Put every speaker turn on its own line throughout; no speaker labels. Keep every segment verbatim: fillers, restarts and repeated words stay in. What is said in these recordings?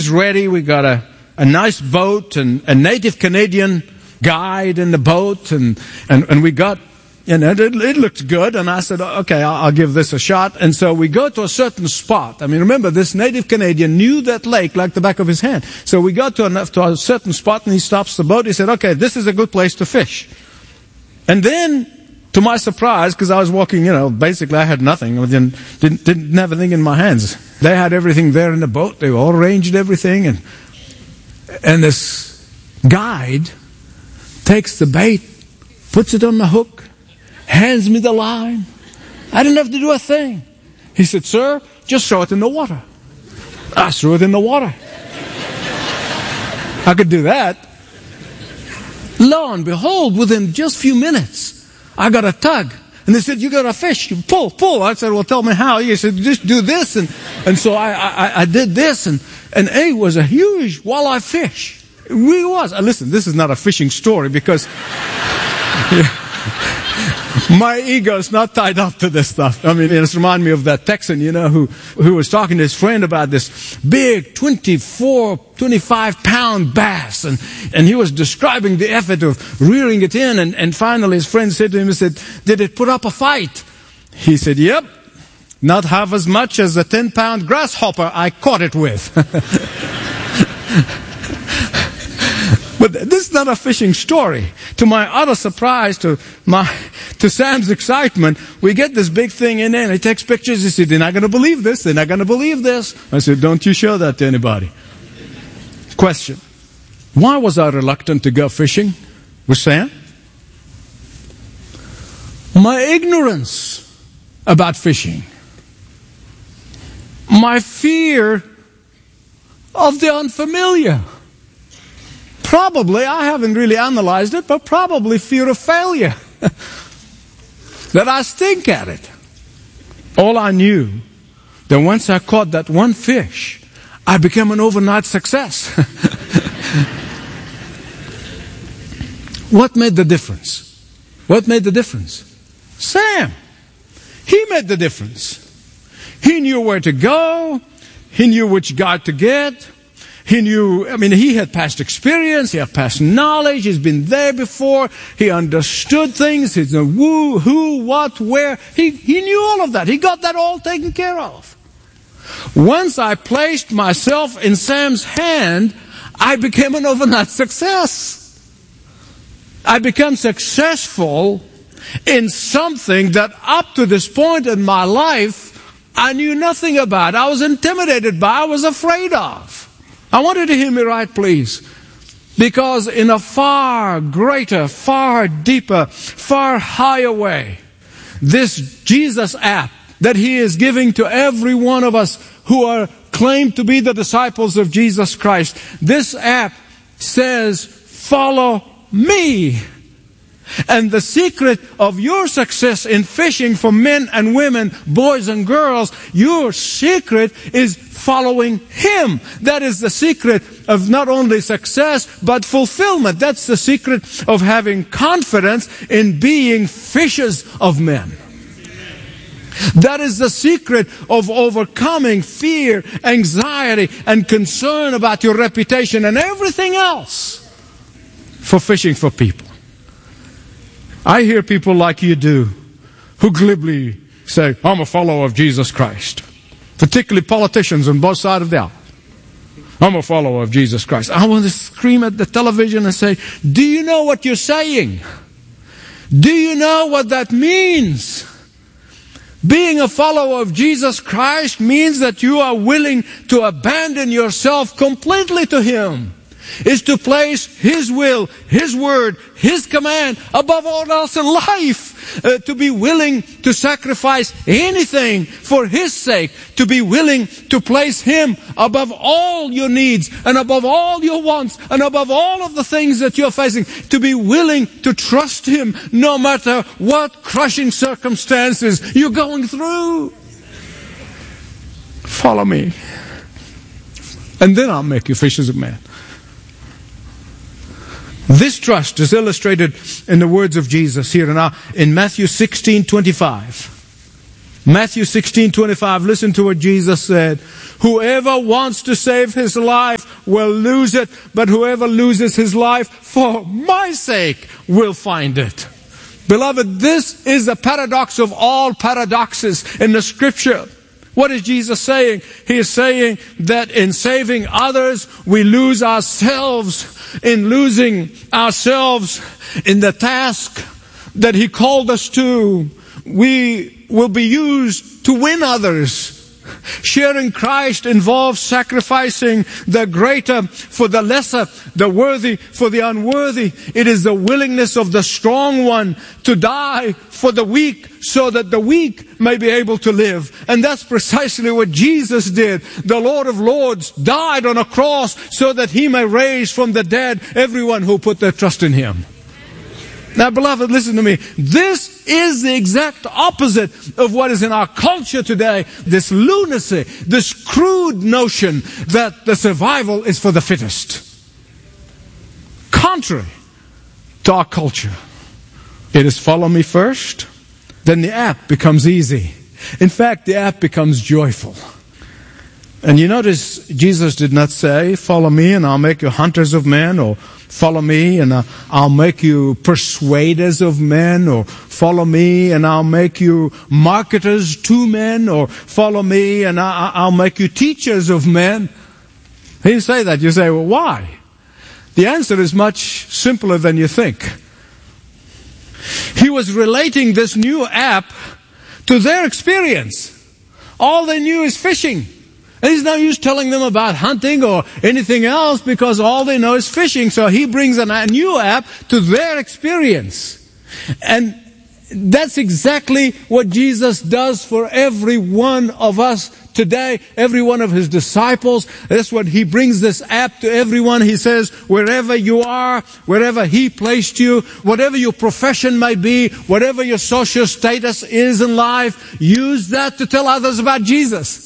everything's ready. We got a, a nice boat and a native Canadian guide in the boat. And, and, and we got, you know, it, it looked good. And I said, okay, I'll, I'll give this a shot. And so we go to a certain spot. I mean, remember, this native Canadian knew that lake like the back of his hand. So we got to a, to a certain spot and he stops the boat. He said, okay, this is a good place to fish. And then, to my surprise, because I was walking, you know, basically I had nothing. I didn't, didn't, didn't have anything in my hands. They had everything there in the boat. They all arranged everything. And, and this guide takes the bait, puts it on the hook, hands me the line. I didn't have to do a thing. He said, sir, just throw it in the water. I threw it in the water. I could do that. Lo and behold, within just a few minutes, I got a tug. And they said, you got a fish. You pull, pull. I said, well, tell me how. He said, just do this. And, and so I, I, I did this. And, and it was a huge walleye fish. It really was. And listen, this is not a fishing story because yeah, my ego is not tied up to this stuff. I mean, it reminds me of that Texan, you know, who, who was talking to his friend about this big twenty-four, twenty-five pound bass. And, and he was describing the effort of rearing it in. And, and finally his friend said to him, he said, did it put up a fight? He said, yep, not half as much as a ten pound grasshopper I caught it with. But this is not a fishing story. To my utter surprise, to my, to Sam's excitement, we get this big thing in there and he takes pictures. He said, they're not going to believe this. They're not going to believe this. I said, don't you show that to anybody. Question. Why was I reluctant to go fishing with Sam? My ignorance about fishing. My fear of the unfamiliar. Probably, I haven't really analyzed it, but probably fear of failure. That I stink at it. All I knew, that once I caught that one fish, I became an overnight success. What made the difference? What made the difference? Sam. He made the difference. He knew where to go. He knew which guide to get. He knew, I mean, he had past experience, he had past knowledge, he's been there before, he understood things, he knew who, who, what, where. He, he knew all of that. He got that all taken care of. Once I placed myself in Sam's hand, I became an overnight success. I became successful in something that up to this point in my life, I knew nothing about. I was intimidated by, I was afraid of. I want you to hear me right, please. Because in a far greater, far deeper, far higher way, this Jesus app that He is giving to every one of us who are claimed to be the disciples of Jesus Christ, this app says, follow me. And the secret of your success in fishing for men and women, boys and girls, your secret is following Him. That is the secret of not only success, but fulfillment. That's the secret of having confidence in being fishers of men. That is the secret of overcoming fear, anxiety, and concern about your reputation and everything else for fishing for people. I hear people like you do who glibly say, I'm a follower of Jesus Christ. Particularly politicians on both sides of the aisle. I'm a follower of Jesus Christ. I want to scream at the television and say, do you know what you're saying? Do you know what that means? Being a follower of Jesus Christ means that you are willing to abandon yourself completely to Him. Is to place His will, His word, His command above all else in life. Uh, to be willing to sacrifice anything for His sake. To be willing to place Him above all your needs and above all your wants and above all of the things that you're facing. To be willing to trust Him no matter what crushing circumstances you're going through. Follow me. And then I'll make you fishers of men. This trust is illustrated in the words of Jesus here in, our, in Matthew sixteen twenty-five. Matthew sixteen twenty-five, listen to what Jesus said. Whoever wants to save his life will lose it, but whoever loses his life for my sake will find it. Beloved, this is the paradox of all paradoxes in the Scripture. What is Jesus saying? He is saying that in saving others, we lose ourselves. In losing ourselves in the task that He called us to, we will be used to win others. Sharing Christ involves sacrificing the greater for the lesser, the worthy for the unworthy. It is the willingness of the strong one to die for the weak so that the weak may be able to live. And that's precisely what Jesus did. The Lord of Lords died on a cross so that He may raise from the dead everyone who put their trust in Him. Now, beloved, listen to me. This is the exact opposite of what is in our culture today. This lunacy, this crude notion that the survival is for the fittest. Contrary to our culture. It is follow me first, then the app becomes easy. In fact, the app becomes joyful. And you notice Jesus did not say, follow me and I'll make you hunters of men, or follow me and I'll make you persuaders of men, or follow me and I'll make you marketers to men, or follow me and I'll make you teachers of men. He didn't say that. You say, well, why? The answer is much simpler than you think. He was relating this new app to their experience. All they knew is fishing. And He's no use telling them about hunting or anything else because all they know is fishing. So He brings a new app to their experience. And that's exactly what Jesus does for every one of us today, every one of His disciples. That's what He brings, this app to everyone. He says, wherever you are, wherever He placed you, whatever your profession may be, whatever your social status is in life, use that to tell others about Jesus.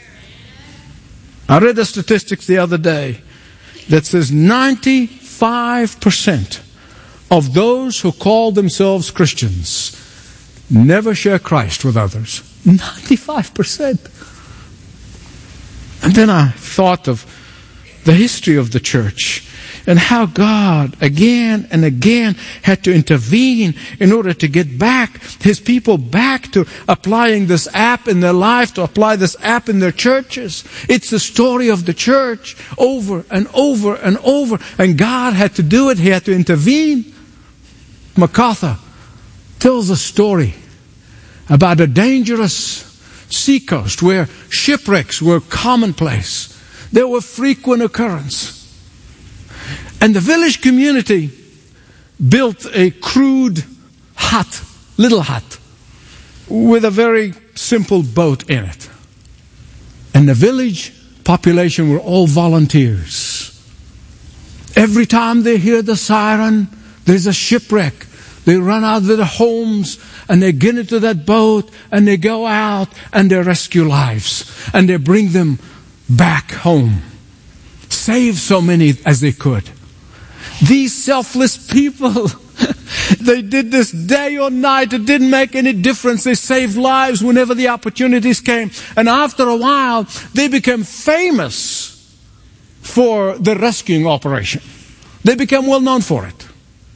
I read the statistics the other day that says ninety-five percent of those who call themselves Christians never share Christ with others. ninety-five percent. And then I thought of the history of the church and how God again and again had to intervene in order to get back His people back to applying this app in their life, to apply this app in their churches. It's the story of the church over and over and over. And God had to do it. He had to intervene. MacArthur tells a story about a dangerous seacoast where shipwrecks were commonplace. They were frequent occurrence. And the village community built a crude hut, little hut, with a very simple boat in it. And the village population were all volunteers. Every time they hear the siren, there's a shipwreck. They run out of their homes and they get into that boat and they go out and they rescue lives. And they bring them back home. Save so many as they could. These selfless people, they did this day or night. It didn't make any difference. They saved lives whenever the opportunities came. And after a while, they became famous for the rescuing operation. They became well known for it.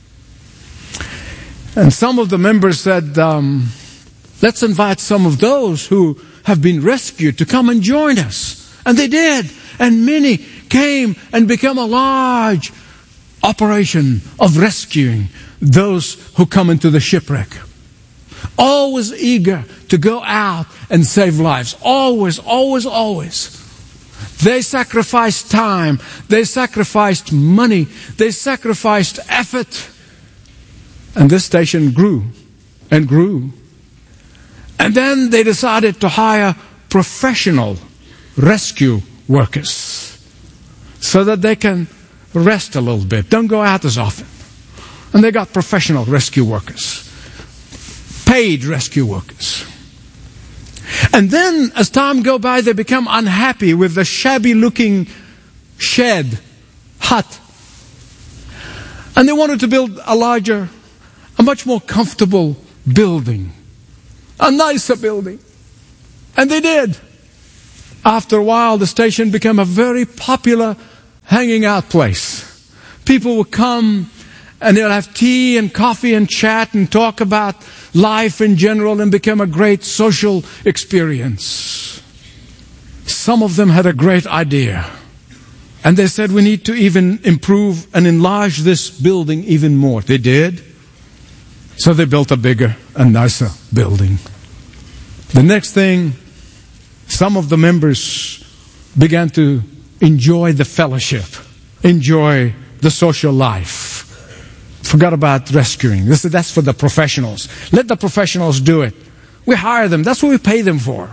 And some of the members said, um, let's invite some of those who have been rescued to come and join us. And they did. And many came and became a large operation of rescuing those who come into the shipwreck. Always eager to go out and save lives. Always, always, always. They sacrificed time. They sacrificed money. They sacrificed effort. And this station grew and grew. And then they decided to hire professional rescue workers so that they can rest a little bit. Don't go out as often. And they got professional rescue workers. Paid rescue workers. And then as time go by, they become unhappy with the shabby looking shed, hut. And they wanted to build a larger, a much more comfortable building. A nicer building. And they did. After a while, the station became a very popular hanging out place. People would come and they'll have tea and coffee and chat and talk about life in general, and become a great social experience. Some of them had a great idea. And they said, we need to even improve and enlarge this building even more. They did. So they built a bigger and nicer building. The next thing, some of the members began to enjoy the fellowship, enjoy the social life. Forgot about rescuing. This, that's for the professionals. Let the professionals do it. We hire them. That's what we pay them for.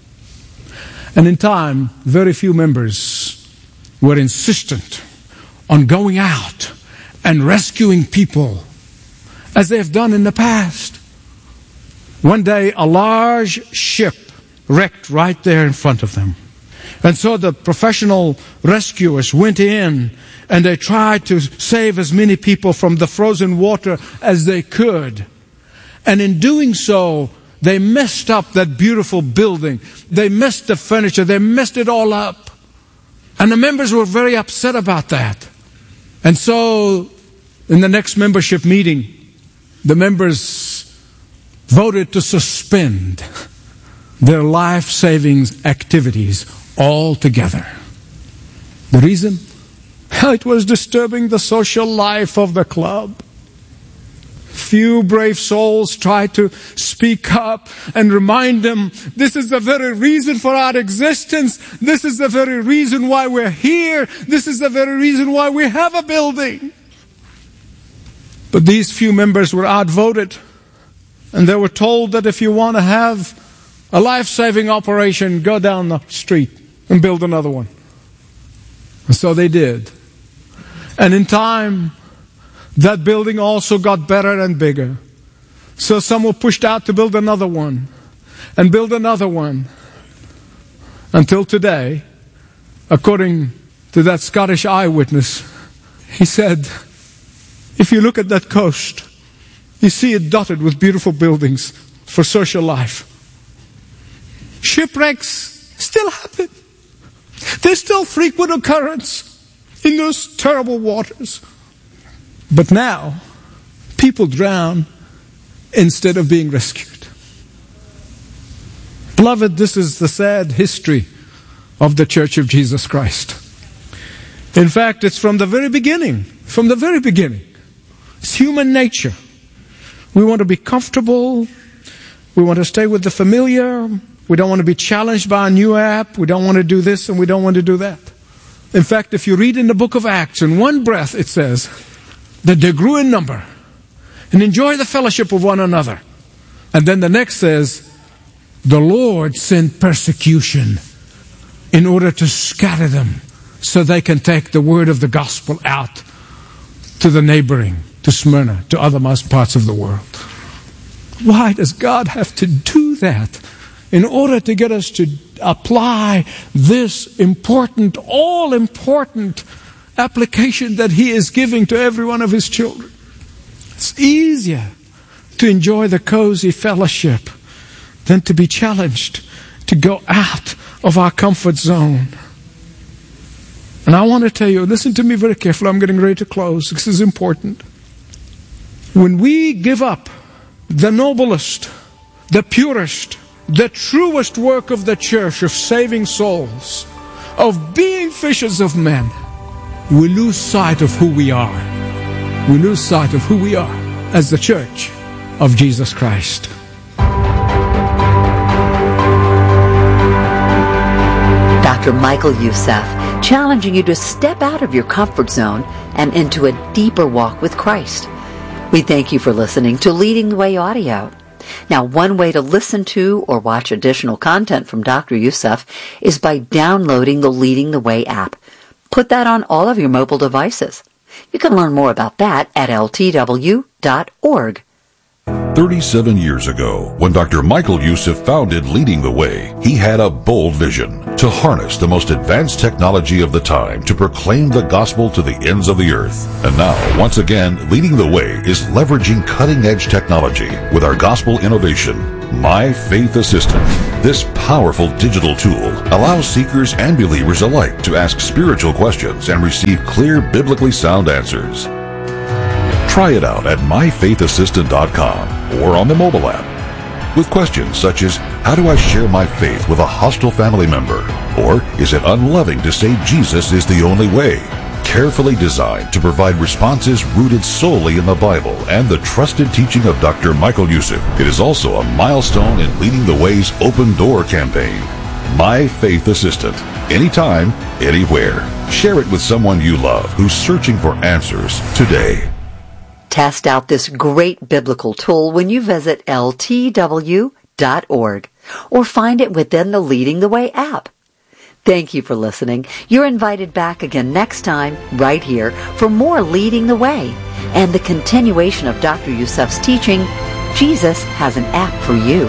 And in time, very few members were insistent on going out and rescuing people as they have done in the past. One day, a large ship wrecked right there in front of them. And so the professional rescuers went in and they tried to save as many people from the frozen water as they could. And in doing so, they messed up that beautiful building. They messed the furniture. They messed it all up. And the members were very upset about that. And so, in the next membership meeting, the members voted to suspend their life-saving activities altogether. The reason? It was disturbing the social life of the club. Few brave souls tried to speak up and remind them, this is the very reason for our existence. This is the very reason why we're here. This is the very reason why we have a building. But these few members were outvoted. And they were told that if you want to have a life-saving operation, go down the street and build another one. And so they did. And in time, that building also got better and bigger. So some were pushed out to build another one and build another one. Until today, according to that Scottish eyewitness, he said, if you look at that coast, you see it dotted with beautiful buildings for social life. Shipwrecks still happen. They're still frequent occurrence in those terrible waters. But now, people drown instead of being rescued. Beloved, this is the sad history of the Church of Jesus Christ. In fact, it's from the very beginning. From the very beginning. It's human nature. We want to be comfortable. We want to stay with the familiar. We don't want to be challenged by a new app. We don't want to do this and we don't want to do that. In fact, if you read in the book of Acts, in one breath it says that they grew in number and enjoyed the fellowship of one another. And then the next says, the Lord sent persecution in order to scatter them so they can take the word of the gospel out to the neighboring, to Smyrna, to other parts of the world. Why does God have to do that? In order to get us to apply this important, all-important application that He is giving to every one of His children. It's easier to enjoy the cozy fellowship than to be challenged to go out of our comfort zone. And I want to tell you, listen to me very carefully, I'm getting ready to close. This is important. When we give up the noblest, the purest, the truest work of the church of saving souls, of being fishers of men, we lose sight of who we are. We lose sight of who we are as the church of Jesus Christ.
Doctor Michael Youssef, challenging you to step out of your comfort zone and into a deeper walk with Christ. We thank you for listening to Leading the Way Audio. Now, one way to listen to or watch additional content from Doctor Youssef is by downloading the Leading the Way app. Put that on all of your mobile devices. You can learn more about that at L T W dot org.
thirty-seven years ago, when Doctor Michael Youssef founded Leading the Way, he had a bold vision to harness the most advanced technology of the time to proclaim the gospel to the ends of the earth. And now, once again, Leading the Way is leveraging cutting-edge technology with our gospel innovation, My Faith Assistant. This powerful digital tool allows seekers and believers alike to ask spiritual questions and receive clear, biblically sound answers. Try it out at my faith assistant dot com or on the mobile app. With questions such as, how do I share my faith with a hostile family member? Or is it unloving to say Jesus is the only way? Carefully designed to provide responses rooted solely in the Bible and the trusted teaching of Doctor Michael Youssef. It is also a milestone in Leading the Way's Open Door campaign. My Faith Assistant. Anytime, anywhere. Share it with someone you love who's searching for answers today.
Test out this great biblical tool when you visit L T W dot org or find it within the Leading the Way app. Thank you for listening. You're invited back again next time, right here, for more Leading the Way and the continuation of Doctor Youssef's teaching, Jesus has an app for you.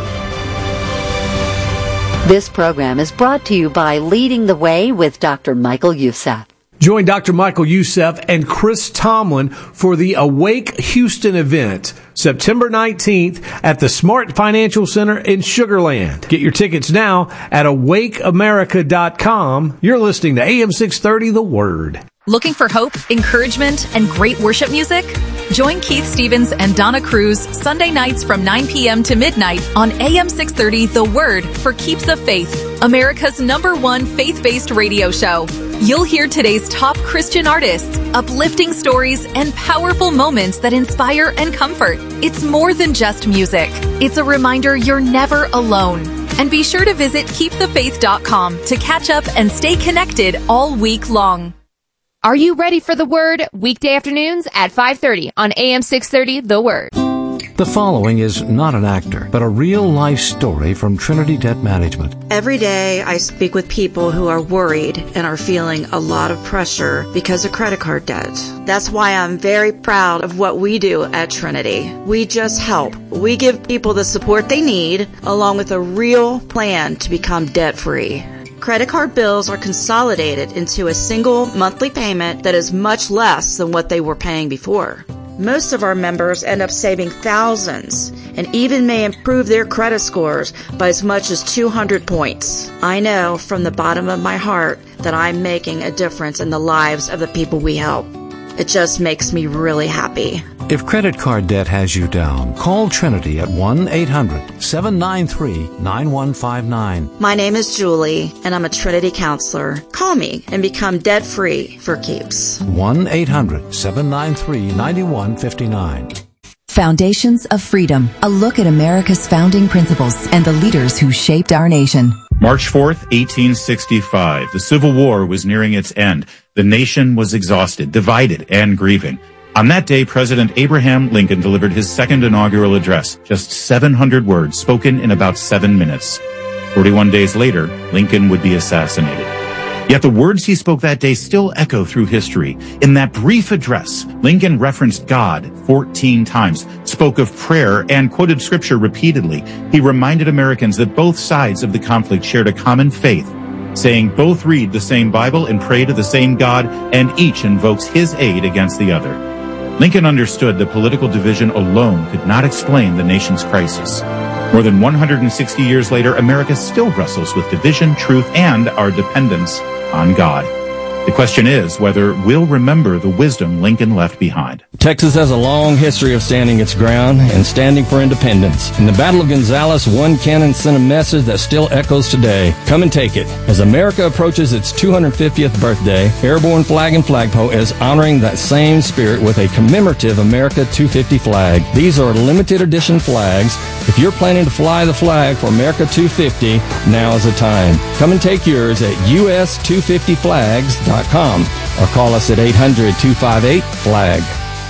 This program is brought to you by Leading the Way with Doctor Michael Youssef.
Join Doctor Michael Youssef and Chris Tomlin for the Awake Houston event, September nineteenth at the Smart Financial Center in Sugar Land. Get your tickets now at awake america dot com. You're listening to A M six thirty, The Word.
Looking for hope, encouragement, and great worship music? Join Keith Stevens and Donna Cruz Sunday nights from nine p.m. to midnight on A M six thirty, The Word for Keeps of Faith, America's number one faith-based radio show. You'll hear today's top Christian artists, uplifting stories, and powerful moments that inspire and comfort. It's more than just music. It's a reminder you're never alone. And be sure to visit keep the faith dot com to catch up and stay connected all week long.
Are you ready for The Word? Weekday afternoons at five thirty on A M six thirty, The Word.
The following is not an actor, but a real-life story from Trinity Debt Management.
Every day I speak with people who are worried and are feeling a lot of pressure because of credit card debt. That's why I'm very proud of what we do at Trinity. We just help. We give people the support they need, along with a real plan to become debt-free. Credit card bills are consolidated into a single monthly payment that is much less than what they were paying before. Most of our members end up saving thousands and even may improve their credit scores by as much as two hundred points. I know from the bottom of my heart that I'm making a difference in the lives of the people we help. It just makes me really happy.
If credit card debt has you down, call Trinity at one eight hundred seven nine three nine one five nine.
My name is Julie, and I'm a Trinity counselor. Call me and become debt-free for keeps.
one eight hundred seven nine three nine one five nine.
Foundations of Freedom, a look at America's founding principles and the leaders who shaped our nation.
March fourth, eighteen sixty-five. The Civil War was nearing its end. The nation was exhausted, divided, and grieving. On that day, President Abraham Lincoln delivered his second inaugural address, just seven hundred words spoken in about seven minutes. forty-one days later, Lincoln would be assassinated. Yet the words he spoke that day still echo through history. In that brief address, Lincoln referenced God fourteen times, spoke of prayer, and quoted scripture repeatedly. He reminded Americans that both sides of the conflict shared a common faith, saying both read the same Bible and pray to the same God, and each invokes his aid against the other. Lincoln understood that political division alone could not explain the nation's crisis. More than one hundred sixty years later, America still wrestles with division, truth, and our dependence on God. The question is whether we'll remember the wisdom Lincoln left behind.
Texas has a long history of standing its ground and standing for independence. In the Battle of Gonzales, one cannon sent a message that still echoes today. Come and take it. As America approaches its two hundred fiftieth birthday, Airborne Flag and Flagpole is honoring that same spirit with a commemorative America two fifty flag. These are limited edition flags. If you're planning to fly the flag for America two fifty, now is the time. Come and take yours at U S two fifty flags dot com or call us at eight hundred two five eight flag.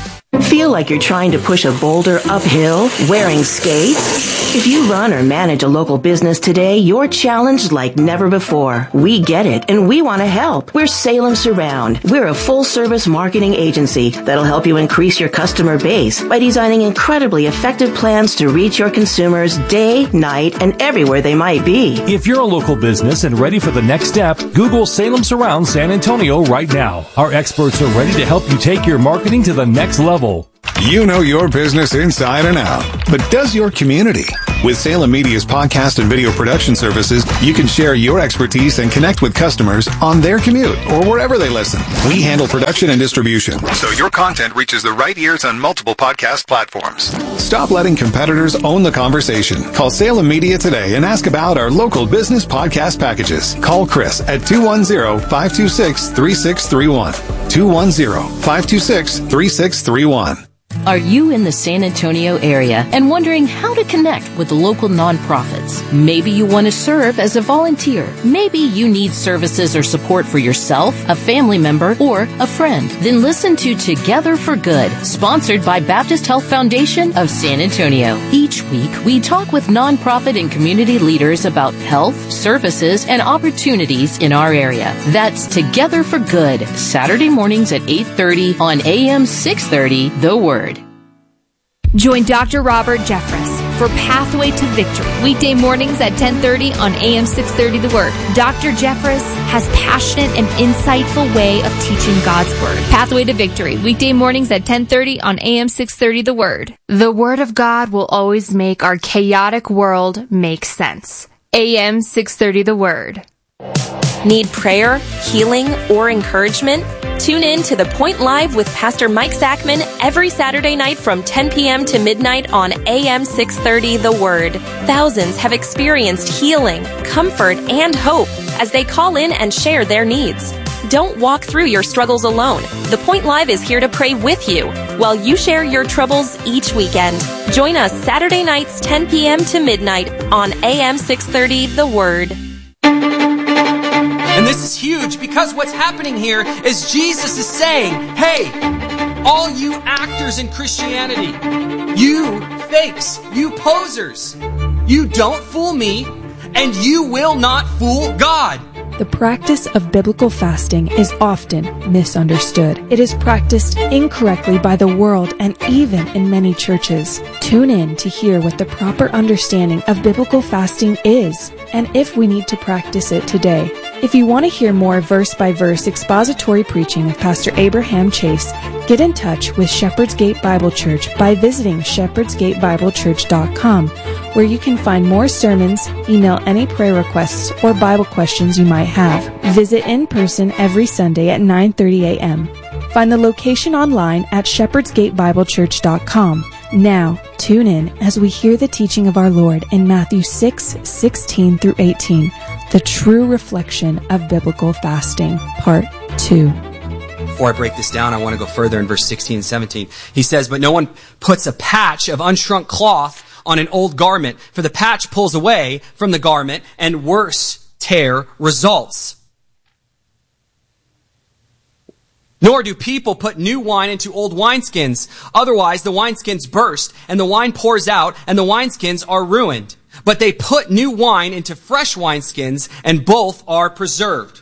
Feel like you're trying to push a boulder uphill wearing skates? If you run or manage a local business today, you're challenged like never before. We get it, and we want to help. We're Salem Surround. We're a full-service marketing agency that'll help you increase your customer base by designing incredibly effective plans to reach your consumers day, night, and everywhere they might be.
If you're a local business and ready for the next step, Google Salem Surround San Antonio right now. Our experts are ready to help you take your marketing to the next level.
You know your business inside and out, but does your community? With Salem Media's podcast and video production services, you can share your expertise and connect with customers on their commute or wherever they listen. We handle production and distribution, so your content reaches the right ears on multiple podcast platforms. Stop letting competitors own the conversation. Call Salem Media today and ask about our local business podcast packages. Call Chris at two one zero, five two six, three six three one. two one zero, five two six, three six three one.
Are you in the San Antonio area and wondering how to connect with local nonprofits? Maybe you want to serve as a volunteer. Maybe you need services or support for yourself, a family member, or a friend. Then listen to Together for Good, sponsored by Baptist Health Foundation of San Antonio. Each week, we talk with nonprofit and community leaders about health, services, and opportunities in our area. That's Together for Good, Saturday mornings at eight thirty on A M six thirty, The Word.
Join Doctor Robert Jeffress for Pathway to Victory, weekday mornings at ten thirty on A M six thirty The Word. Doctor Jeffress has passionate and insightful way of teaching God's Word. Pathway to Victory, weekday mornings at ten thirty on A M six thirty The Word. The Word of God will always make our chaotic world make sense. A M six thirty The Word.
Need prayer, healing, or encouragement? Tune in to The Point Live with Pastor Mike Zachman every Saturday night from ten p.m. to midnight on A M six thirty The Word. Thousands have experienced healing, comfort, and hope as they call in and share their needs. Don't walk through your struggles alone. The Point Live is here to pray with you while you share your troubles each weekend. Join us Saturday nights ten p.m. to midnight on A M six thirty The Word.
And this is huge because what's happening here is Jesus is saying, hey, all you actors in Christianity, you fakes, you posers, you don't fool me and you will not fool God.
The practice of biblical fasting is often misunderstood. It is practiced incorrectly by the world and even in many churches. Tune in to hear what the proper understanding of biblical fasting is and if we need to practice it today. If you want to hear more verse-by-verse expository preaching of Pastor Abraham Chase, get in touch with Shepherd's Gate Bible Church by visiting shepherds gate bible church dot com, where you can find more sermons, email any prayer requests or Bible questions you might have. Visit in person every Sunday at nine thirty a.m. Find the location online at shepherds gate bible church dot com. Now, tune in as we hear the teaching of our Lord in Matthew six, sixteen through eighteen, the true reflection of biblical fasting, part two.
Before I break this down, I want to go further in verse sixteen and seventeen. He says, but no one puts a patch of unshrunk cloth on an old garment, for the patch pulls away from the garment, and worse tear results. Nor do people put new wine into old wineskins. Otherwise, the wineskins burst, and the wine pours out, and the wineskins are ruined. But they put new wine into fresh wineskins, and both are preserved.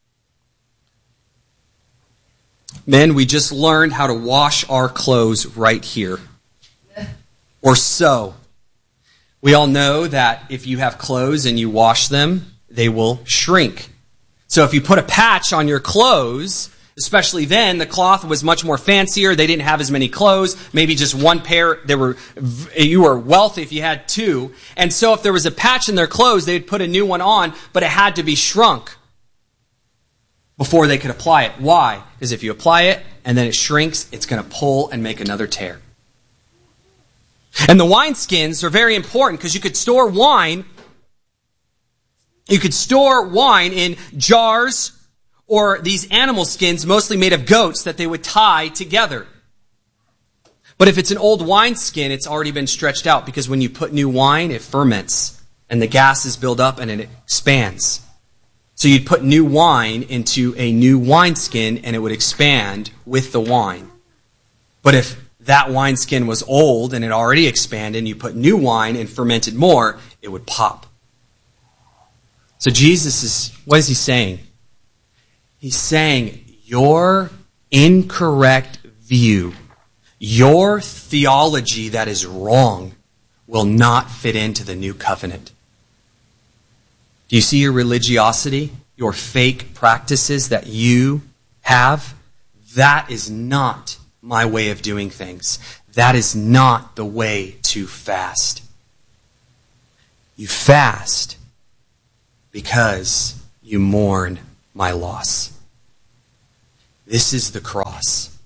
Men, we just learned how to wash our clothes right here. Or so. We all know that if you have clothes and you wash them, they will shrink. So if you put a patch on your clothes, especially then, the cloth was much more fancier. They didn't have as many clothes. Maybe just one pair. They were, you were wealthy if you had two. And so if there was a patch in their clothes, they'd put a new one on, but it had to be shrunk before they could apply it. Why? Because if you apply it and then it shrinks, it's going to pull and make another tear. And the wineskins are very important because you could store wine. You could store wine in jars or these animal skins, mostly made of goats, that they would tie together. But if it's an old wineskin, it's already been stretched out because when you put new wine, it ferments and the gases build up and it expands. So you'd put new wine into a new wineskin and it would expand with the wine. But if that wineskin was old and it already expanded and you put new wine and fermented more, it would pop. So Jesus is, what is he saying? He's saying your incorrect view, your theology that is wrong, will not fit into the new covenant. Do you see your religiosity, your fake practices that you have? That is not my way of doing things. That is not the way to fast. You fast because you mourn my loss. This is the cross.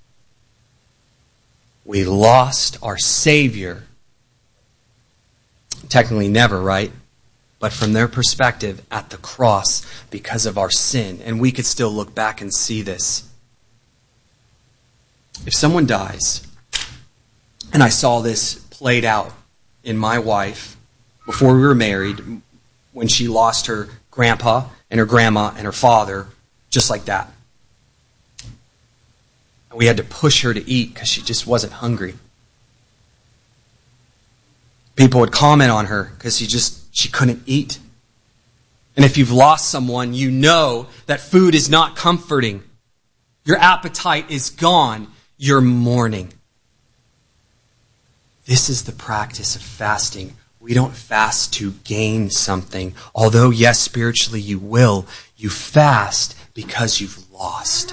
We lost our Savior. Technically never, right? But from their perspective, at the cross, because of our sin. And we could still look back and see this. If someone dies, and I saw this played out in my wife before we were married, when she lost her grandpa and her grandma and her father, just like that. And we had to push her to eat because she just wasn't hungry. People would comment on her because she just she couldn't eat. And if you've lost someone, you know that food is not comforting. Your appetite is gone. You're mourning. This is the practice of fasting. We don't fast to gain something. Although, yes, spiritually you will. You fast because you've lost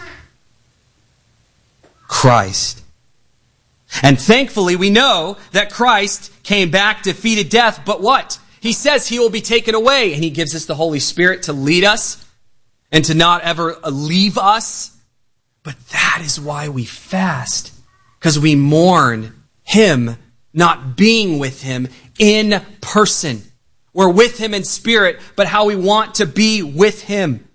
Christ. And thankfully we know that Christ came back, defeated death, but what? He says he will be taken away, and he gives us the Holy Spirit to lead us and to not ever leave us. But that is why we fast, because we mourn him not being with him in person. We're with him in spirit, but how we want to be with him.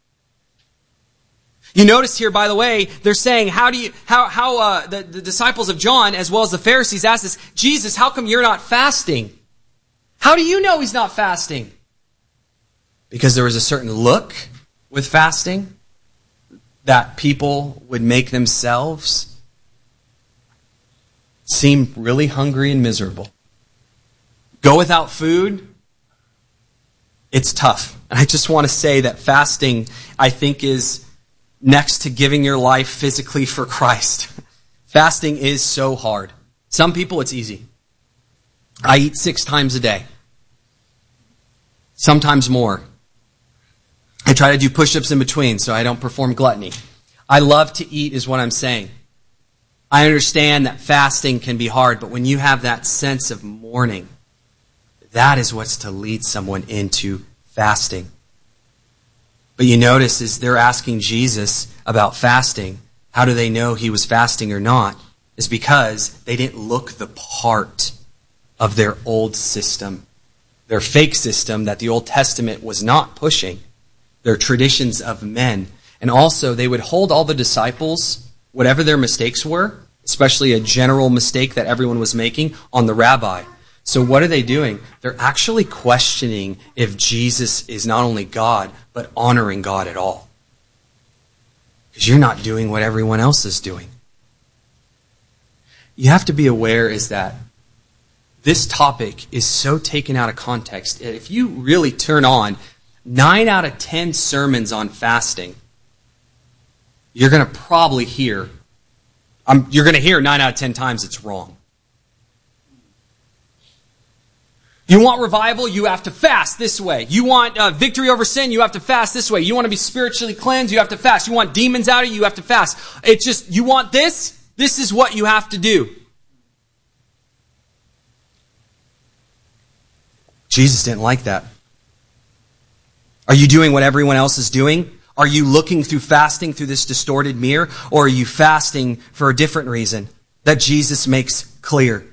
You notice here, by the way, they're saying, how do you, how, how, uh, the, the disciples of John, as well as the Pharisees, asked this, Jesus, how come you're not fasting? How do you know he's not fasting? Because there was a certain look with fasting that people would make themselves seem really hungry and miserable. Go without food, it's tough. And I just want to say that fasting, I think, is next to giving your life physically for Christ. Fasting is so hard. Some people, it's easy. I eat six times a day. Sometimes more. I try to do push-ups in between so I don't perform gluttony. I love to eat is what I'm saying. I understand that fasting can be hard, but when you have that sense of mourning, that is what's to lead someone into fasting. But you notice is they're asking Jesus about fasting. How do they know he was fasting or not? Is because they didn't look the part of their old system. Their fake system that the Old Testament was not pushing. Their traditions of men. And also they would hold all the disciples, whatever their mistakes were, especially a general mistake that everyone was making, on the rabbi. So what are they doing? They're actually questioning if Jesus is not only God, but honoring God at all. Because you're not doing what everyone else is doing. You have to be aware is that this topic is so taken out of context. If you really turn on nine out of ten sermons on fasting, you're going to probably hear, um, you're going to hear nine out of ten times it's wrong. You want revival? You have to fast this way. You want uh, victory over sin? You have to fast this way. You want to be spiritually cleansed? You have to fast. You want demons out of you? You have to fast. It's just, you want this? This is what you have to do. Jesus didn't like that. Are you doing what everyone else is doing? Are you looking through fasting through this distorted mirror? Or are you fasting for a different reason that Jesus makes clear?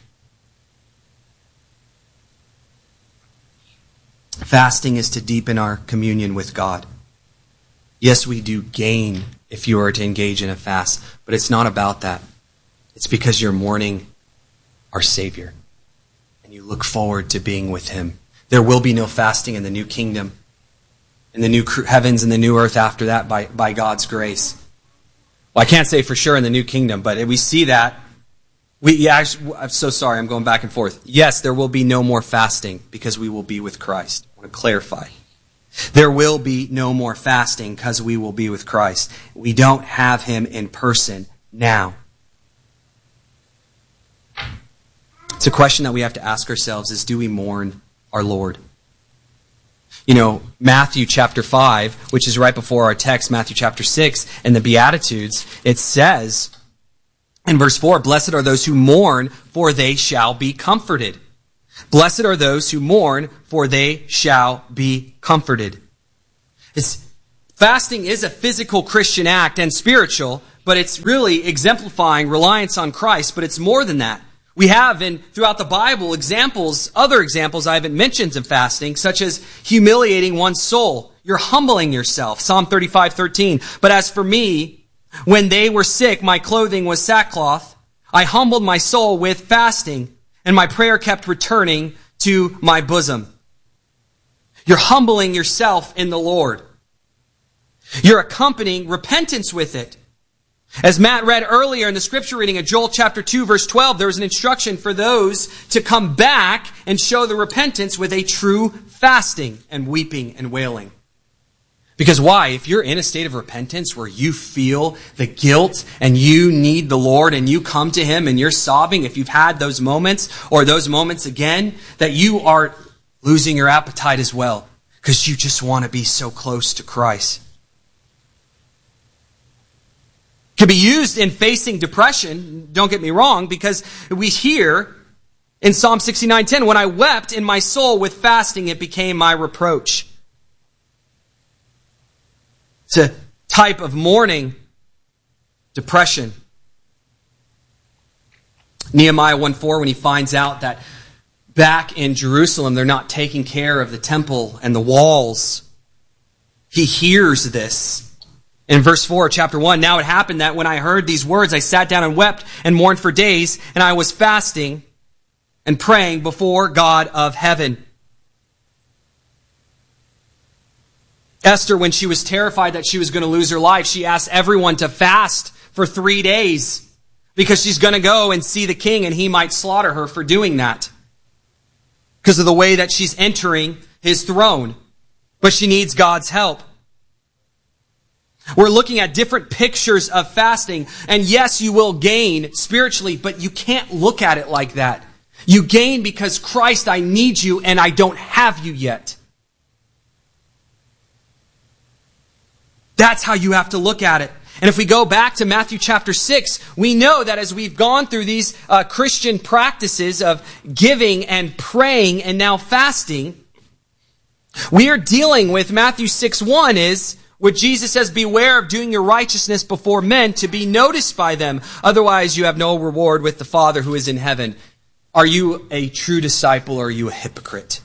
Fasting is to deepen our communion with God. Yes, we do gain if you are to engage in a fast, but it's not about that. It's because you're mourning our Savior and you look forward to being with him. There will be no fasting in the new kingdom, in the new heavens and the new earth after that by, by God's grace. Well, I can't say for sure in the new kingdom, but we see that. We, yeah, I'm so sorry, I'm going back and forth. Yes, there will be no more fasting because we will be with Christ. I want to clarify. There will be no more fasting because we will be with Christ. We don't have him in person now. It's a question that we have to ask ourselves is, do we mourn our Lord? You know, Matthew chapter five, which is right before our text, Matthew chapter six, and the Beatitudes, it says In verse four, blessed are those who mourn, for they shall be comforted. Blessed are those who mourn, for they shall be comforted. It's, fasting is a physical Christian act and spiritual, but it's really exemplifying reliance on Christ, but it's more than that. We have in throughout the Bible examples, other examples I haven't mentioned of fasting, such as humiliating one's soul. You're humbling yourself. Psalm thirty-five thirteen. But as for me, when they were sick, my clothing was sackcloth. I humbled my soul with fasting, and my prayer kept returning to my bosom. You're humbling yourself in the Lord. You're accompanying repentance with it. As Matt read earlier in the scripture reading of Joel chapter two, verse twelve, there was an instruction for those to come back and show the repentance with a true fasting and weeping and wailing. Because why? If you're in a state of repentance where you feel the guilt and you need the Lord and you come to Him and you're sobbing, if you've had those moments or those moments again, that you are losing your appetite as well because you just want to be so close to Christ. Can be used in facing depression, don't get me wrong, because we hear in Psalm sixty-nine ten, when I wept in my soul with fasting, it became my reproach. It's a type of mourning, depression. Nehemiah one four, when he finds out that back in Jerusalem they're not taking care of the temple and the walls, he hears this. In verse four, chapter one, now it happened that when I heard these words, I sat down and wept and mourned for days, and I was fasting and praying before God of heaven. Esther, when she was terrified that she was going to lose her life, she asked everyone to fast for three days because she's going to go and see the king and he might slaughter her for doing that because of the way that she's entering his throne. But she needs God's help. We're looking at different pictures of fasting. And yes, you will gain spiritually, but you can't look at it like that. You gain because Christ, I need you and I don't have you yet. That's how you have to look at it. And if we go back to Matthew chapter six, we know that as we've gone through these uh, Christian practices of giving and praying and now fasting, we are dealing with Matthew six one is what Jesus says, beware of doing your righteousness before men to be noticed by them. Otherwise, you have no reward with the Father who is in heaven. Are you a true disciple or are you a hypocrite?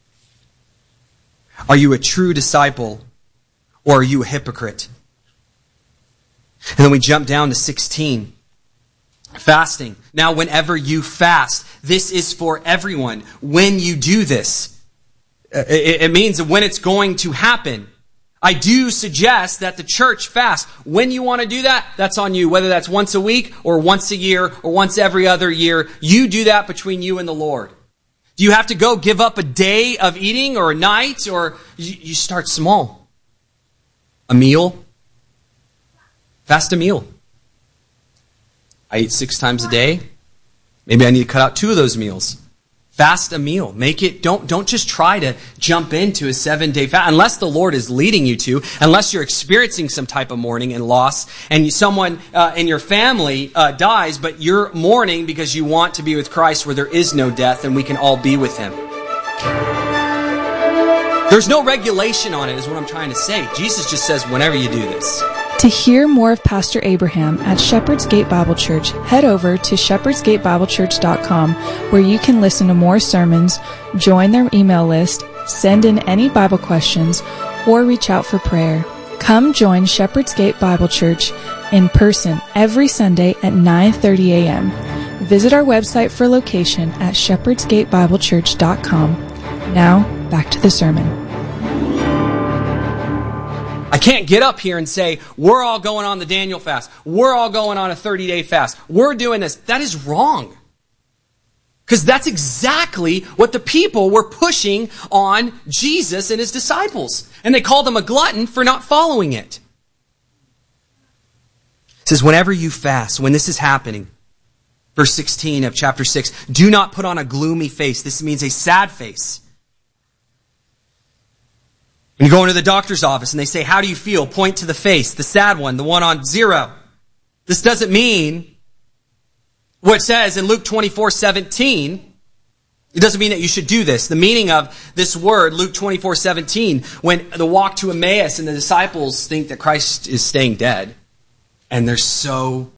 Are you a true disciple or are you a hypocrite? And then we jump down to sixteen. Fasting. Now, whenever you fast, this is for everyone. When you do this, it means when it's going to happen. I do suggest that the church fast. When you want to do that, that's on you. Whether that's once a week or once a year or once every other year, you do that between you and the Lord. Do you have to go give up a day of eating or a night, or you, you start small? A meal? Fast a meal. I eat six times a day. Maybe I need to cut out two of those meals. Fast a meal. Make it, don't, don't just try to jump into a seven day fast unless the Lord is leading you to, unless you're experiencing some type of mourning and loss and you, someone uh, in your family uh, dies, but you're mourning because you want to be with Christ where there is no death and we can all be with Him. There's no regulation on it is what I'm trying to say. Jesus just says whenever you do this.
To hear more of Pastor Abraham at Shepherd's Gate Bible Church, head over to shepherds gate bible church dot com where you can listen to more sermons, join their email list, send in any Bible questions, or reach out for prayer. Come join Shepherd's Gate Bible Church in person every Sunday at nine thirty a.m. Visit our website for location at shepherds gate bible church dot com. Now, back to the sermon.
I can't get up here and say, we're all going on the Daniel fast. We're all going on a thirty-day fast. We're doing this. That is wrong. Because that's exactly what the people were pushing on Jesus and His disciples. And they called him a glutton for not following it. It says, whenever you fast, when this is happening, verse sixteen of chapter six, do not put on a gloomy face. This means a sad face. When you go into the doctor's office and they say, how do you feel? Point to the face, the sad one, the one on zero. This doesn't mean what it says in Luke twenty-four seventeen, it doesn't mean that you should do this. The meaning of this word, Luke twenty-four seventeen, when the walk to Emmaus and the disciples think that Christ is staying dead, and they're so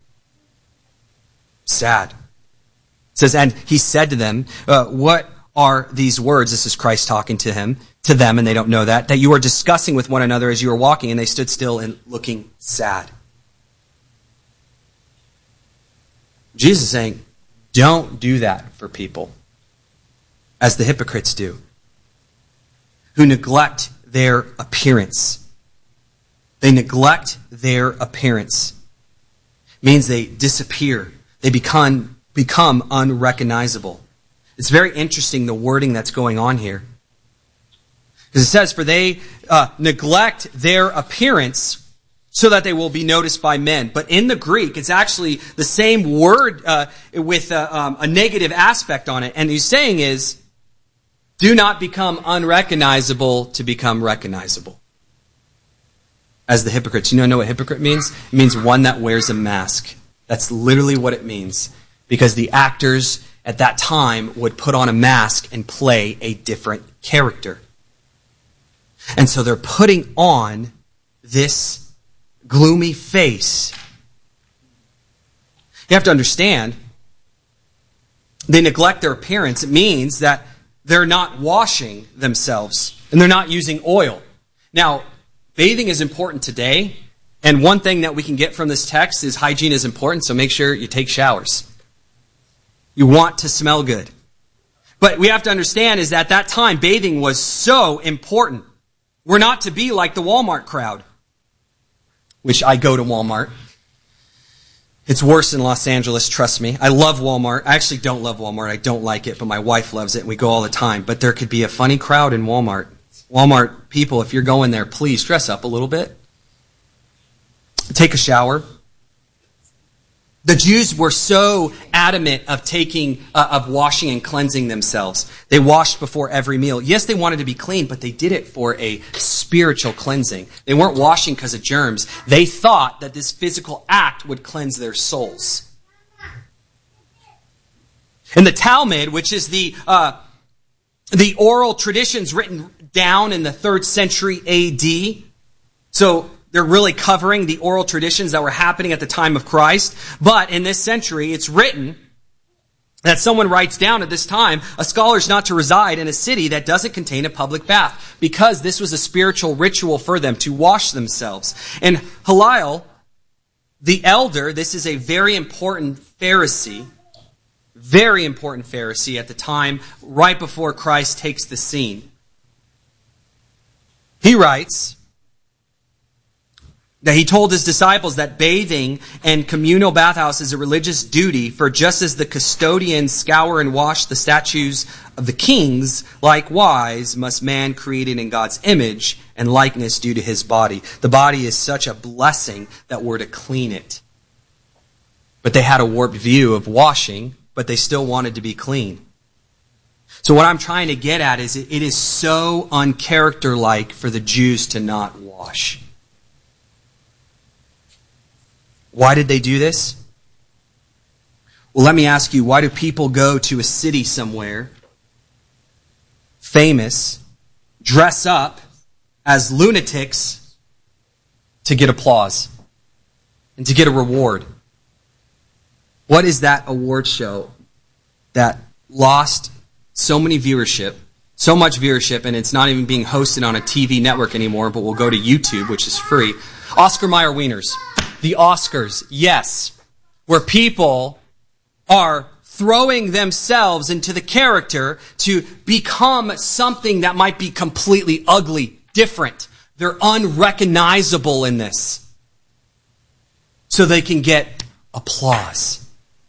sad. It says, and he said to them, uh, what are these words? This is Christ talking to him, to them, and they don't know that, that you are discussing with one another as you are walking, and they stood still and looking sad. Jesus is saying, don't do that for people, as the hypocrites do, who neglect their appearance. They neglect their appearance. It means they disappear. They become, become unrecognizable. It's very interesting, the wording that's going on here. Because it says, for they uh, neglect their appearance so that they will be noticed by men. But in the Greek, it's actually the same word uh, with a, um, a negative aspect on it. And he's saying is, do not become unrecognizable to become recognizable. As the hypocrites. You know what hypocrite means? It means one that wears a mask. That's literally what it means. Because the actors at that time would put on a mask and play a different character. And so they're putting on this gloomy face. You have to understand, they neglect their appearance. It means that they're not washing themselves and they're not using oil. Now, bathing is important today, and one thing that we can get from this text is hygiene is important, so make sure you take showers. You want to smell good. But we have to understand is that at that time, bathing was so important. We're not to be like the Walmart crowd, which I go to Walmart. It's worse in Los Angeles, trust me. I love Walmart. I actually don't love Walmart. I don't like it, but my wife loves it, and we go all the time. But there could be a funny crowd in Walmart. Walmart people, if you're going there, please dress up a little bit. Take a shower. The Jews were so adamant of taking, uh, of washing and cleansing themselves. They washed before every meal. Yes, they wanted to be clean, but they did it for a spiritual cleansing. They weren't washing because of germs. They thought that this physical act would cleanse their souls. In the Talmud, which is the uh, the oral traditions written down in the third century A D, so they're really covering the oral traditions that were happening at the time of Christ. But in this century, it's written that someone writes down at this time, a scholar is not to reside in a city that doesn't contain a public bath, because this was a spiritual ritual for them to wash themselves. And Hillel, the elder, this is a very important Pharisee, very important Pharisee at the time, right before Christ takes the scene. He writes that he told his disciples that bathing and communal bathhouse is a religious duty, for just as the custodians scour and wash the statues of the kings, likewise must man created in God's image and likeness do to his body. The body is such a blessing that we're to clean it. But they had a warped view of washing, but they still wanted to be clean. So what I'm trying to get at is it is so uncharacter-like for the Jews to not wash. Why did they do this? Well, let me ask you, why do people go to a city somewhere, famous, dress up as lunatics to get applause and to get a reward? What is that award show that lost so many viewership, so much viewership, and it's not even being hosted on a T V network anymore, but will go to YouTube, which is free? Oscar Mayer Wieners. The Oscars, yes, where people are throwing themselves into the character to become something that might be completely ugly, different. They're unrecognizable in this, so they can get applause.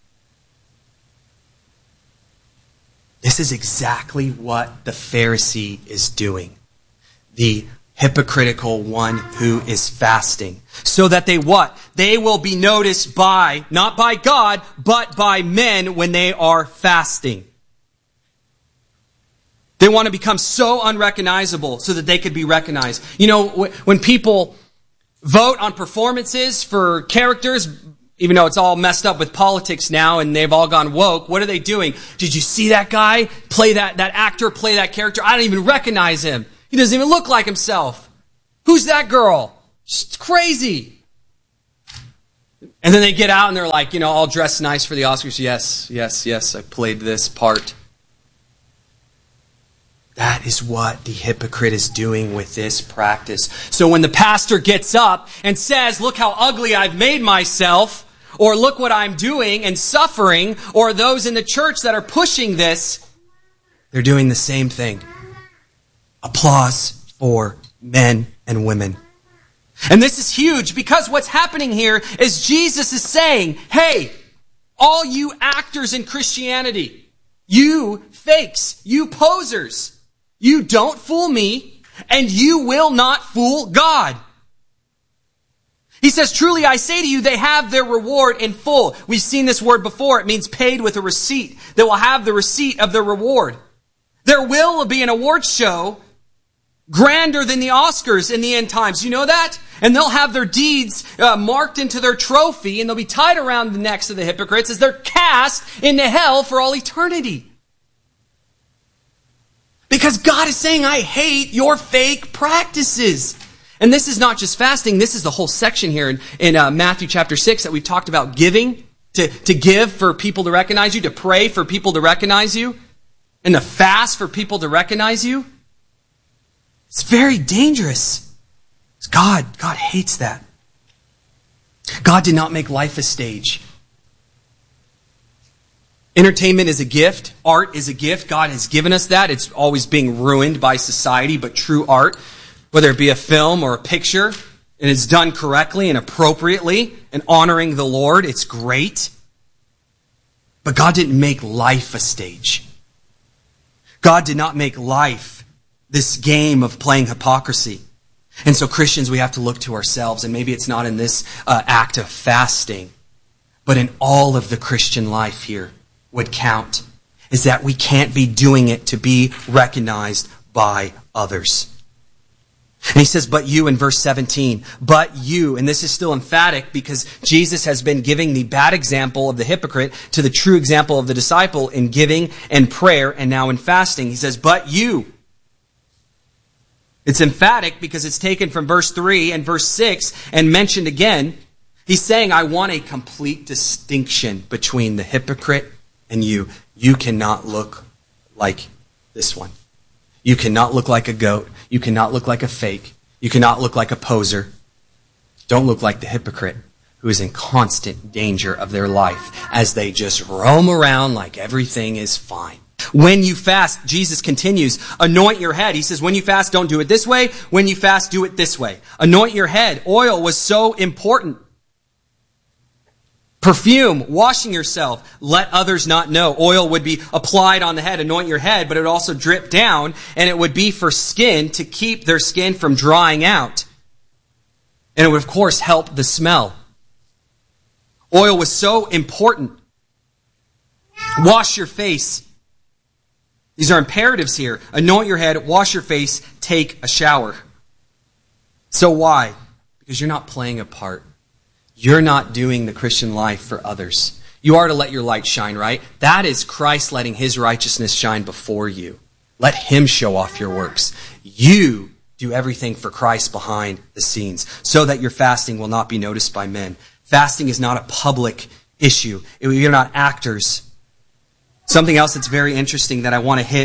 This is exactly what the Pharisee is doing. The hypocritical one who is fasting. So that they what? They will be noticed by, not by God, but by men when they are fasting. They want to become so unrecognizable so that they could be recognized. You know, when people vote on performances for characters even though it's all messed up with politics now and they've all gone woke, what are they doing? Did you see that guy play that, that actor play that character? I don't even recognize him. He doesn't even look like himself. Who's that girl? She's crazy. And then they get out and they're like, you know, all dressed nice for the Oscars. Yes, yes, yes, I played this part. That is what the hypocrite is doing with this practice. So when the pastor gets up and says, look how ugly I've made myself, or look what I'm doing and suffering, or those in the church that are pushing this, they're doing the same thing. Applause for men and women. And this is huge because what's happening here is Jesus is saying, hey, all you actors in Christianity, you fakes, you posers, you don't fool me, and you will not fool God. He says, truly I say to you, they have their reward in full. We've seen this word before. It means paid with a receipt. They will have the receipt of their reward. There will be an award show grander than the Oscars in the end times. You know that? And they'll have their deeds uh, marked into their trophy, and they'll be tied around the necks of the hypocrites as they're cast into hell for all eternity. Because God is saying, I hate your fake practices. And this is not just fasting. This is the whole section here in, in uh, Matthew chapter six that we've talked about giving, to, to give for people to recognize you, to pray for people to recognize you, and to fast for people to recognize you. It's very dangerous. God, God hates that. God did not make life a stage. Entertainment is a gift. Art is a gift. God has given us that. It's always being ruined by society, but true art, whether it be a film or a picture, and it's done correctly and appropriately and honoring the Lord, it's great. But God didn't make life a stage. God did not make life this game of playing hypocrisy. And so Christians, we have to look to ourselves, and maybe it's not in this uh, act of fasting, but in all of the Christian life here would count, is that we can't be doing it to be recognized by others. And he says, but you in verse seventeen, but you, and this is still emphatic because Jesus has been giving the bad example of the hypocrite to the true example of the disciple in giving and prayer and now in fasting. He says, but you. It's emphatic because it's taken from verse three and verse six and mentioned again. He's saying, I want a complete distinction between the hypocrite and you. You cannot look like this one. You cannot look like a goat. You cannot look like a fake. You cannot look like a poser. Don't look like the hypocrite who is in constant danger of their life as they just roam around like everything is fine. When you fast, Jesus continues, anoint your head. He says, when you fast, don't do it this way. When you fast, do it this way. Anoint your head. Oil was so important. Perfume, washing yourself, let others not know. Oil would be applied on the head, anoint your head, but it would also drip down, and it would be for skin to keep their skin from drying out. And it would, of course, help the smell. Oil was so important. Wash your face. These are imperatives here. Anoint your head, wash your face, take a shower. So why? Because you're not playing a part. You're not doing the Christian life for others. You are to let your light shine, right? That is Christ letting his righteousness shine before you. Let him show off your works. You do everything for Christ behind the scenes so that your fasting will not be noticed by men. Fasting is not a public issue. You're not actors. Something else that's very interesting that I want to hit.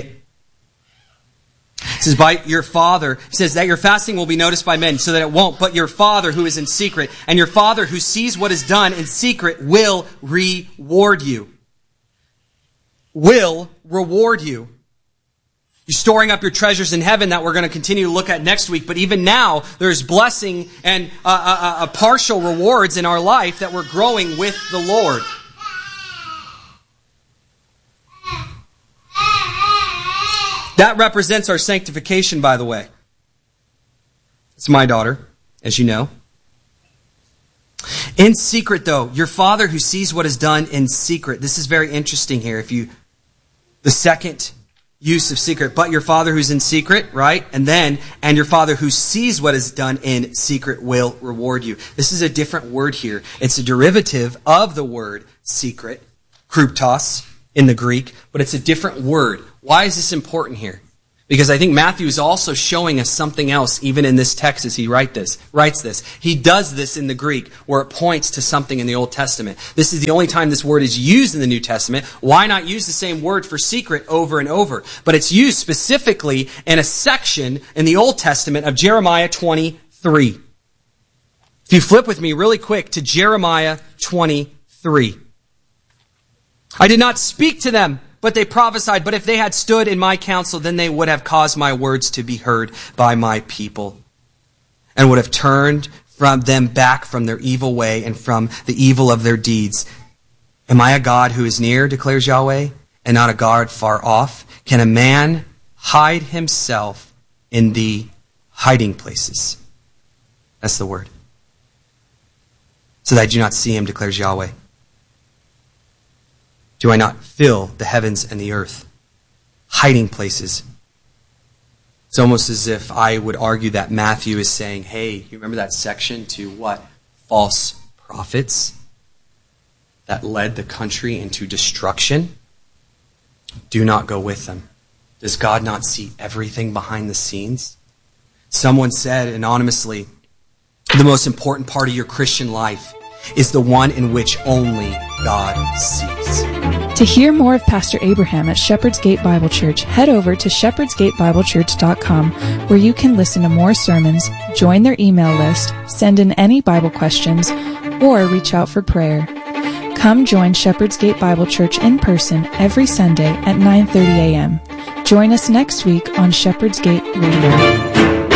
It says, by your Father, it says that your fasting will be noticed by men, so that it won't. But your Father who is in secret, and your Father who sees what is done in secret will reward you. Will reward you. You're storing up your treasures in heaven that we're going to continue to look at next week. But even now, there's blessing and uh, uh, uh, partial rewards in our life that we're growing with the Lord. That represents our sanctification, by the way. It's my daughter, as you know. In secret, though, your Father who sees what is done in secret. This is very interesting here. If you, the second use of secret. But your Father who's in secret, right? And then, and your Father who sees what is done in secret will reward you. This is a different word here. It's a derivative of the word secret, kryptos in the Greek, but it's a different word. Why is this important here? Because I think Matthew is also showing us something else, even in this text as he write this, writes this. He does this in the Greek, where it points to something in the Old Testament. This is the only time this word is used in the New Testament. Why not use the same word for secret over and over? But it's used specifically in a section in the Old Testament of Jeremiah twenty-three. If you flip with me really quick to Jeremiah twenty-three. I did not speak to them, but they prophesied. But if they had stood in my counsel, then they would have caused my words to be heard by my people, and would have turned from them back from their evil way and from the evil of their deeds. Am I a God who is near, declares Yahweh, and not a God far off? Can a man hide himself in the hiding places? That's the word. So that I do not see him, declares Yahweh. Do I not fill the heavens and the earth? Hiding places. It's almost as if I would argue that Matthew is saying, hey, you remember that section to what? False prophets that led the country into destruction? Do not go with them. Does God not see everything behind the scenes? Someone said anonymously, the most important part of your Christian life is the one in which only God sees.
To hear more of Pastor Abraham at Shepherd's Gate Bible Church, head over to shepherds gate bible church dot com, where you can listen to more sermons, join their email list, send in any Bible questions, or reach out for prayer. Come join Shepherd's Gate Bible Church in person every Sunday at nine thirty a.m. Join us next week on Shepherd's Gate Radio.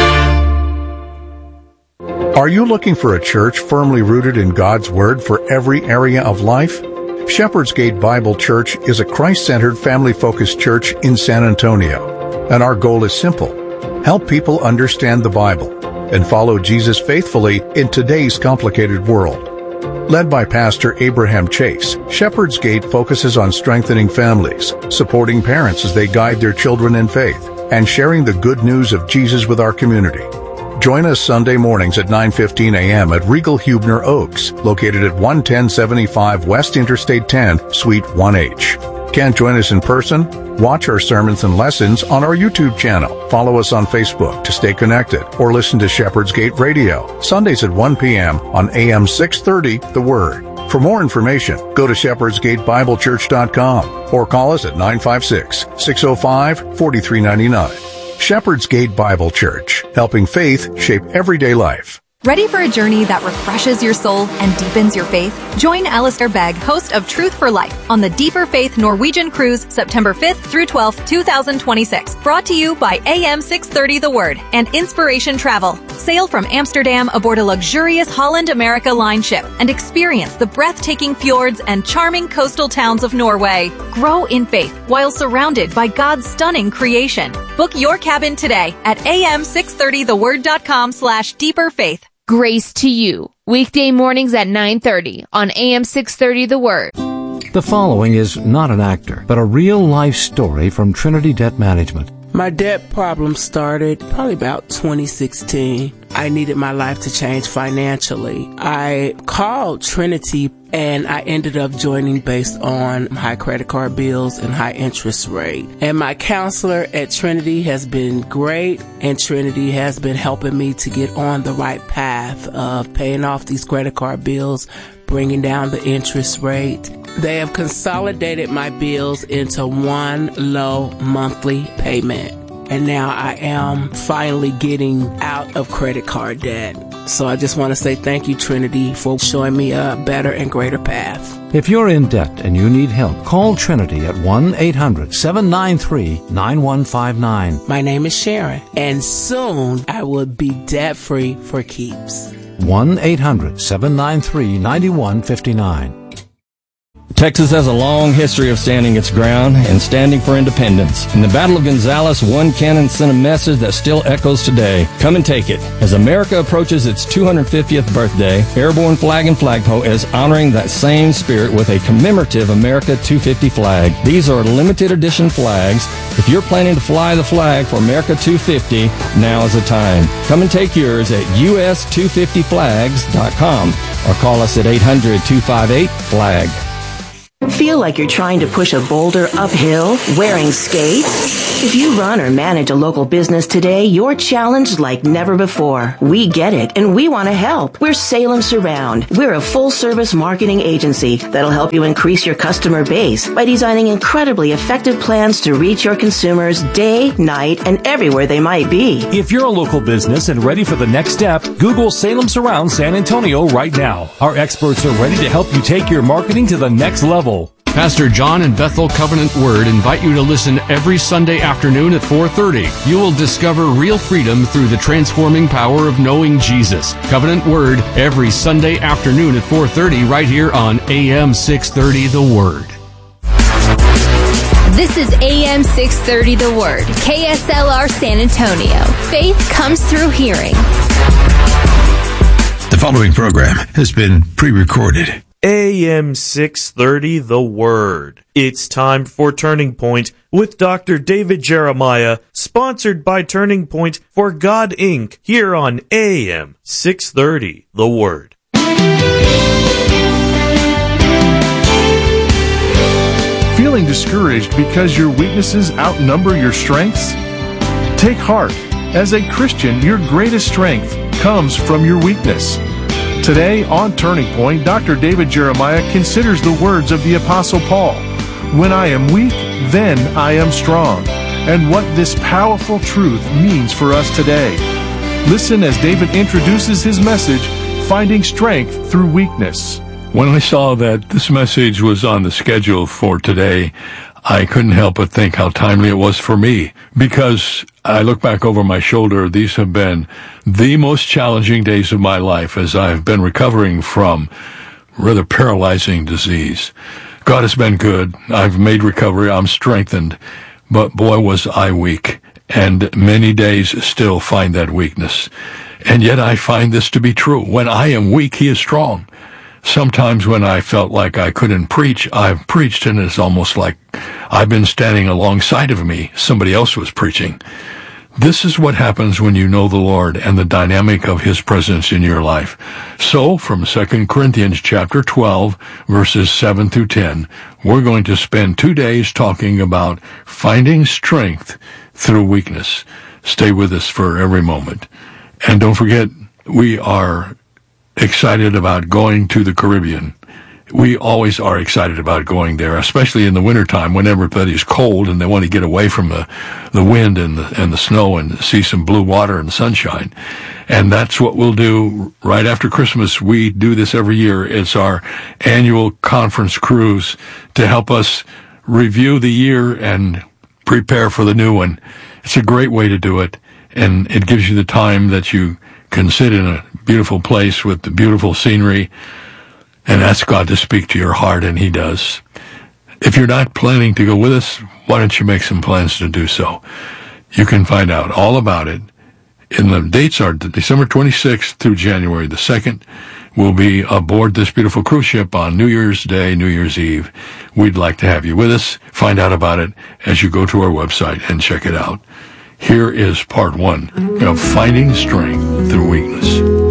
Are you looking for a church firmly rooted in God's Word for every area of life? Shepherd's Gate Bible Church is a Christ-centered, family-focused church in San Antonio, and our goal is simple: help people understand the Bible and follow Jesus faithfully in today's complicated world. Led by Pastor Abraham Chase, Shepherd's Gate focuses on strengthening families, supporting parents as they guide their children in faith, and sharing the good news of Jesus with our community. Join us Sunday mornings at nine fifteen a.m. at Regal Huebner Oaks, located at one ten seventy-five West Interstate ten, Suite one H. Can't join us in person? Watch our sermons and lessons on our YouTube channel. Follow us on Facebook to stay connected, or listen to Shepherd's Gate Radio, Sundays at one p.m. on A M six thirty, The Word. For more information, go to shepherds gate bible church dot com or call us at nine five six, six oh five, four three nine nine. Shepherd's Gate Bible Church, helping faith shape everyday life.
Ready for a journey that refreshes your soul and deepens your faith? Join Alistair Begg, host of Truth for Life, on the Deeper Faith Norwegian Cruise, September fifth through twelfth, twenty twenty-six. Brought to you by A M six thirty The Word and Inspiration Travel. Sail from Amsterdam aboard a luxurious Holland America Line ship and experience the breathtaking fjords and charming coastal towns of Norway. Grow in faith while surrounded by God's stunning creation. Book your cabin today at A M six thirty the word dot com slash deeper faith.
Grace to You, weekday mornings at nine thirty on A M six thirty The Word.
The following is not an actor, but a real-life story from Trinity Debt Management.
My debt problem started probably about twenty sixteen. I needed my life to change financially. I called Trinity and I ended up joining based on high credit card bills and high interest rate. And my counselor at Trinity has been great, and Trinity has been helping me to get on the right path of paying off these credit card bills, bringing down the interest rate. They have consolidated my bills into one low monthly payment. And now I am finally getting out of credit card debt. So I just want to say thank you, Trinity, for showing me a better and greater path.
If you're in debt and you need help, call Trinity at one eight hundred seven nine three nine one five nine.
My name is Sharon, and soon I will be debt-free for keeps.
one eight hundred seven nine three nine one five nine.
Texas has a long history of standing its ground and standing for independence. In the Battle of Gonzales, one cannon sent a message that still echoes today. Come and take it. As America approaches its two hundred fiftieth birthday, Airborne Flag and Flagpole is honoring that same spirit with a commemorative America two fifty flag. These are limited edition flags. If you're planning to fly the flag for America two fifty, now is the time. Come and take yours at U S two fifty flags dot com or call us at eight hundred, two five eight, flag.
Feel like you're trying to push a boulder uphill wearing skates? If you run or manage a local business today, you're challenged like never before. We get it, and we want to help. We're Salem Surround. We're a full-service marketing agency that'll help you increase your customer base by designing incredibly effective plans to reach your consumers day, night, and everywhere they might be.
If you're a local business and ready for the next step, Google Salem Surround San Antonio right now. Our experts are ready to help you take your marketing to the next level.
Pastor John and Bethel Covenant Word invite you to listen every Sunday afternoon at four thirty. You will discover real freedom through the transforming power of knowing Jesus. Covenant Word every Sunday afternoon at four thirty right here on A M six thirty The Word.
This is A M six thirty The Word, K S L R San Antonio. Faith comes through hearing.
The following program has been pre-recorded.
A M six thirty The Word. It's time for Turning Point with Doctor David Jeremiah, sponsored by Turning Point for God Incorporated, here on A M six thirty The Word.
Feeling discouraged because your weaknesses outnumber your strengths? Take heart. As a Christian, your greatest strength comes from your weakness. Today on Turning Point, Doctor David Jeremiah considers the words of the Apostle Paul, "When I am weak, then I am strong," and what this powerful truth means for us today. Listen as David introduces his message, Finding Strength Through Weakness.
When I saw that this message was on the schedule for today, I couldn't help but think how timely it was for me, because I look back over my shoulder. These have been the most challenging days of my life as I've been recovering from rather paralyzing disease. God has been good. I've made recovery. I'm strengthened. But boy, was I weak. And many days still find that weakness. And yet I find this to be true. When I am weak, He is strong. Sometimes when I felt like I couldn't preach, I've preached, and it's almost like I've been standing alongside of me. Somebody else was preaching. This is what happens when you know the Lord and the dynamic of His presence in your life. So, from Second Corinthians chapter twelve, verses seven through ten, we're going to spend two days talking about finding strength through weakness. Stay with us for every moment. And don't forget, we are excited about going to the Caribbean. We always are excited about going there, especially in the wintertime when everybody's cold and they want to get away from the, the wind and the, and the snow and see some blue water and sunshine. And that's what we'll do right after Christmas. We do this every year. It's our annual conference cruise to help us review the year and prepare for the new one. It's a great way to do it, and it gives you the time that you can sit in a beautiful place with the beautiful scenery and ask God to speak to your heart, and He does. If you're not planning to go with us, why don't you make some plans to do so? You can find out all about it. And the dates are December twenty-sixth through January the second. We'll be aboard this beautiful cruise ship on New Year's Day, New Year's Eve. We'd like to have you with us. Find out about it as you go to our website and check it out. Here is part one of Finding Strength Through Weakness.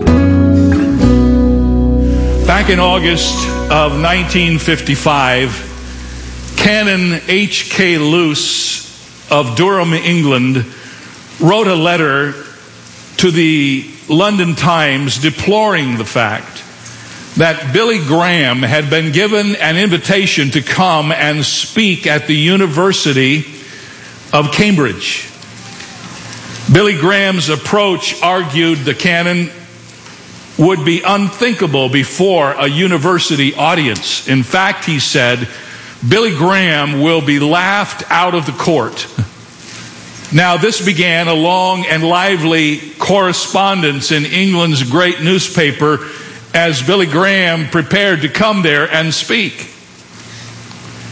Back in August of nineteen fifty-five, Canon H K Luce of Durham, England, wrote a letter to the London Times deploring the fact that Billy Graham had been given an invitation to come and speak at the University of Cambridge. Billy Graham's approach, argued the canon, would be unthinkable before a university audience. In fact, he said, Billy Graham will be laughed out of the court. Now, this began a long and lively correspondence in England's great newspaper as Billy Graham prepared to come there and speak.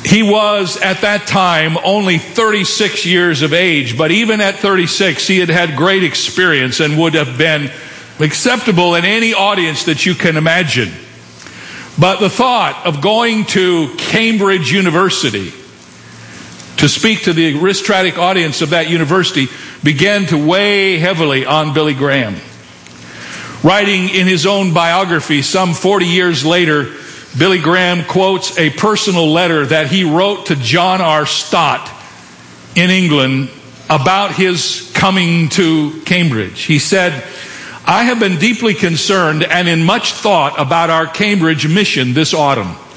He was at that time only thirty-six years of age, but even at thirty-six, he had had great experience and would have been acceptable in any audience that you can imagine. But the thought of going to Cambridge University to speak to the aristocratic audience of that university began to weigh heavily on Billy Graham. Writing in his own biography some forty years later, Billy Graham quotes a personal letter that he wrote to John R. Stott in England about his coming to Cambridge. He said, "I have been deeply concerned and in much thought about our Cambridge mission this autumn.